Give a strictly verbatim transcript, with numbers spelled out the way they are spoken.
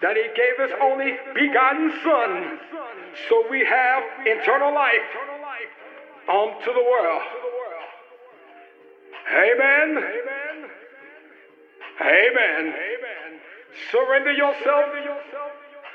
that he gave his only begotten Son, so we have eternal life unto the world. Amen. Amen. Surrender yourself